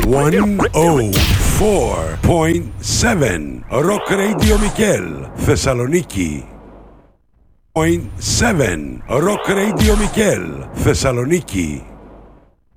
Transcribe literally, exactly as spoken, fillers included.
εκατόν τέσσερα κόμμα επτά Rock Radio Mikel, Θεσσαλονίκη. εκατόν επτά Rock Radio Mikel, Θεσσαλονίκη.